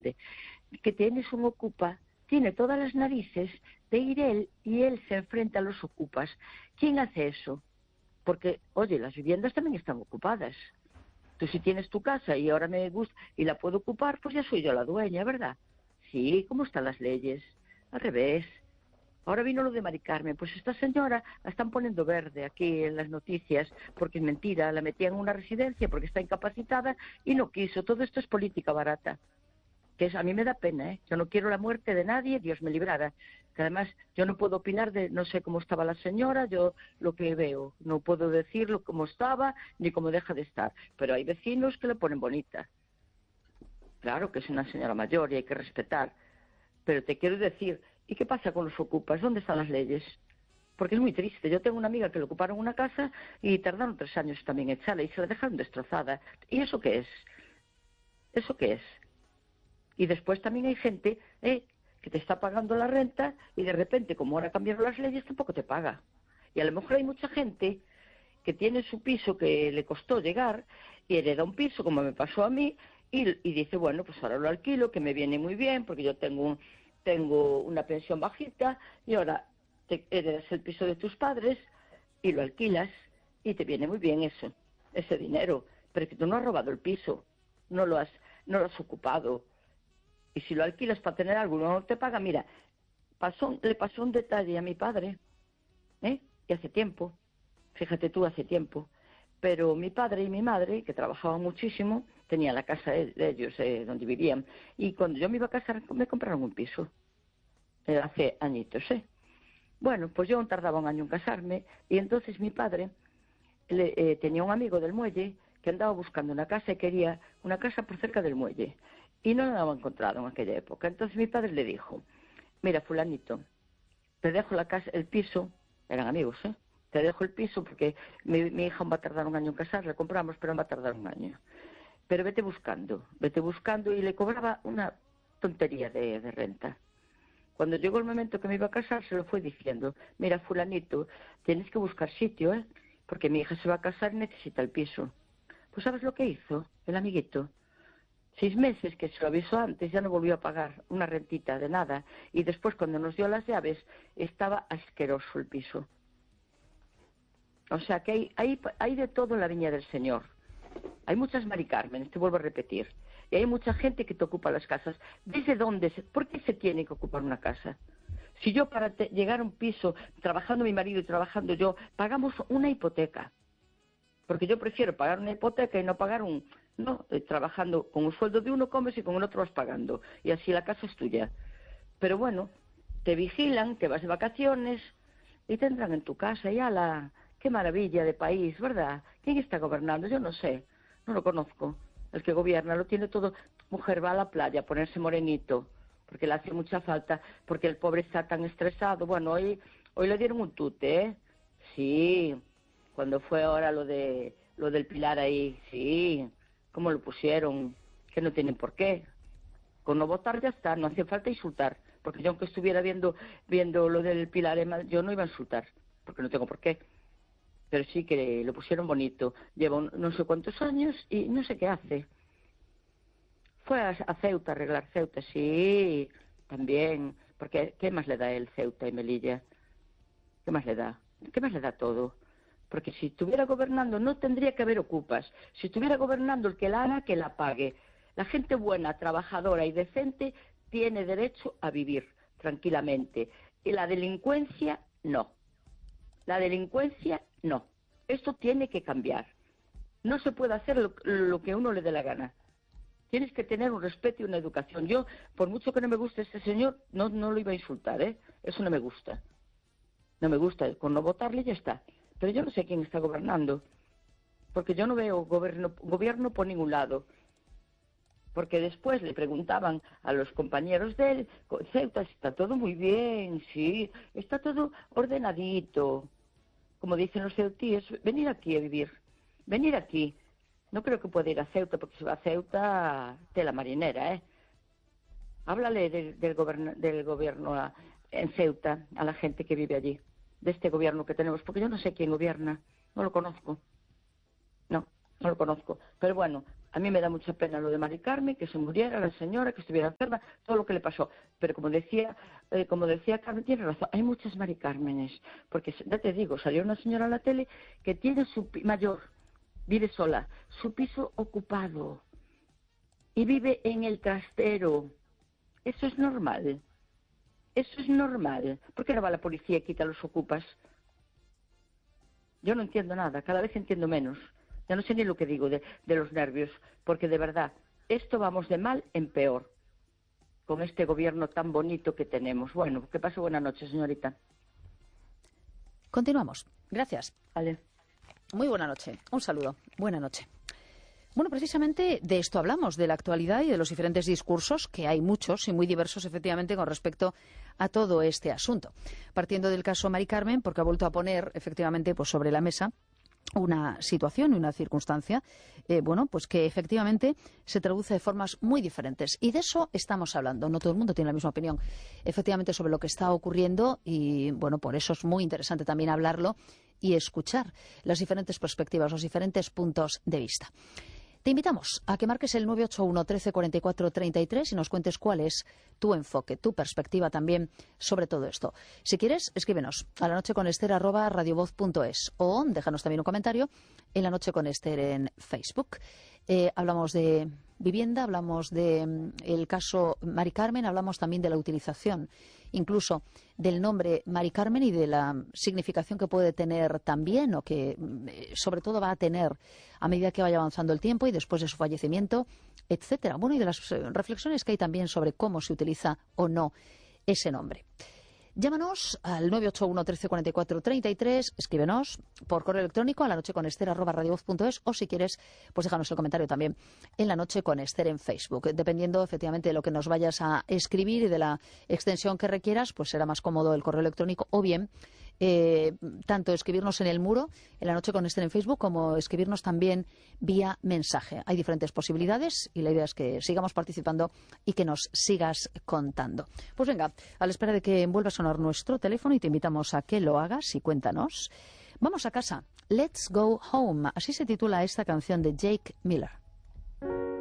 gente, que tienes un ocupa, tiene todas las narices de ir él y él se enfrenta a los ocupas. ¿Quién hace eso? Porque, oye, las viviendas también están ocupadas. Tú si tienes tu casa y ahora me gusta y la puedo ocupar, pues ya soy yo la dueña, ¿verdad? Sí, ¿cómo están las leyes? Al revés. Ahora vino lo de Mari Carmen, pues esta señora la están poniendo verde aquí en las noticias, porque es mentira, la metían en una residencia porque está incapacitada y no quiso. Todo esto es política barata, que a mí me da pena, ¿eh? Yo no quiero la muerte de nadie, Dios me librara. Que además yo no puedo opinar de, no sé cómo estaba la señora, yo lo que veo, no puedo decirlo cómo estaba ni cómo deja de estar, pero hay vecinos que la ponen bonita. Claro que es una señora mayor y hay que respetar, pero te quiero decir, ¿y qué pasa con los ocupas? ¿Dónde están las leyes? Porque es muy triste. Yo tengo una amiga que le ocuparon una casa y tardaron 3 años también en echarla y se la dejaron destrozada. ¿Y eso qué es? ¿Eso qué es? Y después también hay gente que te está pagando la renta y de repente, como ahora cambiaron las leyes, tampoco te paga. Y a lo mejor hay mucha gente que tiene su piso que le costó llegar y hereda un piso, como me pasó a mí, y dice, bueno, pues ahora lo alquilo, que me viene muy bien, porque yo tengo una pensión bajita, y ahora te heredas el piso de tus padres y lo alquilas, y te viene muy bien eso, ese dinero, pero que tú no has robado el piso, no lo has ocupado. Y si lo alquilas para tener algo, no te paga. Mira, le pasó un detalle a mi padre, y hace tiempo, fíjate tú, hace tiempo. Pero mi padre y mi madre, que trabajaban muchísimo, tenían la casa de ellos, donde vivían. Y cuando yo me iba a casar, me compraron un piso, hace añitos, Bueno, pues yo tardaba 1 año en casarme, y entonces mi padre tenía un amigo del muelle que andaba buscando una casa y quería una casa por cerca del muelle. Y no la había encontrado en aquella época. Entonces mi padre le dijo, mira, fulanito, te dejo la casa, el piso, eran amigos, te dejo el piso porque mi hija va a tardar 1 año en casar, la compramos, pero va a tardar 1 año. Pero vete buscando, y le cobraba una tontería de renta. Cuando llegó el momento que me iba a casar, se lo fue diciendo, mira, fulanito, tienes que buscar sitio, porque mi hija se va a casar y necesita el piso. Pues ¿sabes lo que hizo el amiguito? 6 meses, que se lo avisó antes, ya no volvió a pagar una rentita de nada. Y después, cuando nos dio las llaves, estaba asqueroso el piso. O sea que hay de todo en la viña del Señor. Hay muchas Mari Carmen, te vuelvo a repetir. Y hay mucha gente que te ocupa las casas. ¿Desde dónde? ¿Por qué se tiene que ocupar una casa? Si yo para llegar a un piso, trabajando mi marido y trabajando yo, pagamos una hipoteca. Porque yo prefiero pagar una hipoteca y no pagar trabajando con un sueldo de uno comes y con el otro vas pagando. Y así la casa es tuya. Pero bueno, te vigilan, te vas de vacaciones y te entran en tu casa y ¡ala! ¡Qué maravilla de país!, ¿verdad? ¿Quién está gobernando? Yo no sé, no lo conozco. El que gobierna lo tiene todo. Mujer va a la playa a ponerse morenito, porque le hace mucha falta, porque el pobre está tan estresado. Bueno, hoy le dieron un tute, Sí, cuando fue ahora lo del Pilar ahí, sí, cómo lo pusieron, que no tienen por qué. Con no votar ya está, no hace falta insultar, porque yo aunque estuviera viendo lo del Pilar, yo no iba a insultar, porque no tengo por qué. Pero sí que lo pusieron bonito. Lleva no sé cuántos años y no sé qué hace. Fue a Ceuta, a arreglar Ceuta, sí, también, porque ¿qué más le da él Ceuta y Melilla? ¿Qué más le da? ¿Qué más le da todo? Porque si estuviera gobernando no tendría que haber ocupas. Si estuviera gobernando el que la haga, que la pague. La gente buena, trabajadora y decente tiene derecho a vivir tranquilamente. Y la delincuencia, no. La delincuencia, no. Esto tiene que cambiar. No se puede hacer lo que a uno le dé la gana. Tienes que tener un respeto y una educación. Yo, por mucho que no me guste este señor, no lo iba a insultar, Eso no me gusta. No me gusta, con no votarle ya está. Pero yo no sé quién está gobernando, porque yo no veo gobierno por ningún lado. Porque después le preguntaban a los compañeros de él, Ceuta, está todo muy bien, sí, está todo ordenadito. Como dicen los ceutíes, venir aquí a vivir, venir aquí. No creo que pueda ir a Ceuta, porque si va a Ceuta, tela marinera, Háblale del gobierno en Ceuta, a la gente que vive allí, de este gobierno que tenemos, porque yo no sé quién gobierna, no lo conozco. No lo conozco. Pero bueno, A mí me da mucha pena lo de Mari Carmen, que se muriera la señora, que estuviera enferma, todo lo que le pasó. Pero como decía Carmen, tiene razón, hay muchas Mari Cármenes. Porque, ya te digo, salió una señora a la tele que tiene mayor, vive sola, su piso ocupado y vive en el trastero. Eso es normal. Eso es normal. ¿Por qué no va la policía y quita a los ocupas? Yo no entiendo nada, cada vez entiendo menos. Ya no sé ni lo que digo de los nervios, porque de verdad, esto vamos de mal en peor, con este gobierno tan bonito que tenemos. Bueno, que pase buena noche, señorita. Continuamos. Gracias. Vale. Muy buena noche. Un saludo. Buena noche. Bueno, precisamente de esto hablamos, de la actualidad y de los diferentes discursos, que hay muchos y muy diversos, efectivamente, con respecto a todo este asunto. Partiendo del caso Mari Carmen, porque ha vuelto a poner, efectivamente, pues sobre la mesa una situación y una circunstancia, pues que efectivamente se traduce de formas muy diferentes. Y de eso estamos hablando. No todo el mundo tiene la misma opinión, efectivamente, sobre lo que está ocurriendo y, bueno, por eso es muy interesante también hablarlo y escuchar las diferentes perspectivas, los diferentes puntos de vista. Te invitamos a que marques el 981 13 44 33 y nos cuentes cuál es tu enfoque, tu perspectiva también sobre todo esto. Si quieres, escríbenos a lanocheconester@radiovoz.es o déjanos también un comentario en La Noche con Ester en Facebook. Hablamos de vivienda, hablamos de el caso Mari Carmen, hablamos también de la utilización incluso del nombre Mari Carmen y de la significación que puede tener también o que sobre todo va a tener a medida que vaya avanzando el tiempo y después de su fallecimiento, etcétera. Bueno, y de las reflexiones que hay también sobre cómo se utiliza o no ese nombre. Llámanos al 981 13 44 33, escríbenos por correo electrónico a lanocheconester@radiovoz.es o si quieres, pues déjanos el comentario también en La Noche con Ester en Facebook. Dependiendo efectivamente de lo que nos vayas a escribir y de la extensión que requieras, pues será más cómodo el correo electrónico o bien tanto escribirnos en el muro, en La Noche con Ester en Facebook, como escribirnos también vía mensaje. Hay diferentes posibilidades y la idea es que sigamos participando y que nos sigas contando. Pues venga, a la espera de que vuelva a sonar nuestro teléfono y te invitamos a que lo hagas y cuéntanos. Vamos a casa. Let's Go Home. Así se titula esta canción de Jake Miller.